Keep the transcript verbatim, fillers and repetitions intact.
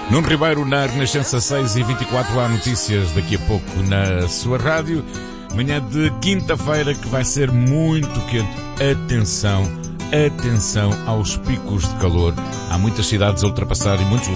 Nuno Ribeiro na Renascença seis e vinte e quatro, há notícias daqui a pouco na sua rádio. Manhã de quinta-feira que vai ser muito quente. Atenção, atenção aos picos de calor. Há muitas cidades a ultrapassar e muitos